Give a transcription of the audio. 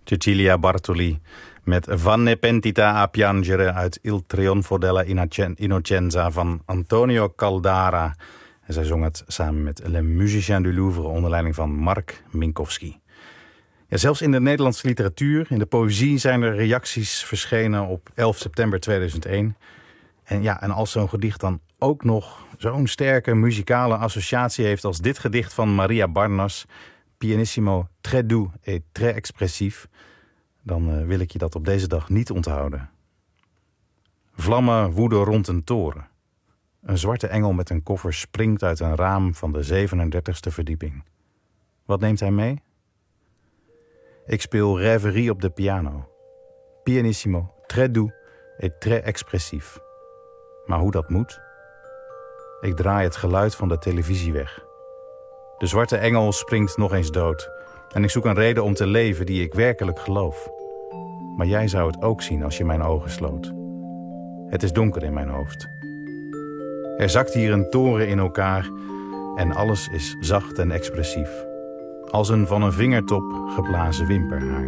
Cecilia Bartoli met Van ne pentita a piangere uit Il Trionfo della Innocenza van Antonio Caldara. En zij zong het samen met Le Musicien du Louvre onder leiding van Mark Minkowski. Ja, zelfs in de Nederlandse literatuur, in de poëzie, zijn er reacties verschenen op 11 september 2001. En als zo'n gedicht dan ook nog zo'n sterke muzikale associatie heeft als dit gedicht van Maria Barnas, pianissimo, très doux et très expressief, dan wil ik je dat op deze dag niet onthouden. Vlammen woeden rond een toren. Een zwarte engel met een koffer springt uit een raam van de 37e verdieping. Wat neemt hij mee? Ik speel Rêverie op de piano. Pianissimo, très doux et très expressief. Maar hoe dat moet? Ik draai het geluid van de televisie weg. De zwarte engel springt nog eens dood. En ik zoek een reden om te leven die ik werkelijk geloof. Maar jij zou het ook zien als je mijn ogen sloot. Het is donker in mijn hoofd. Er zakt hier een toren in elkaar en alles is zacht en expressief. Als een van een vingertop geblazen wimperhaar.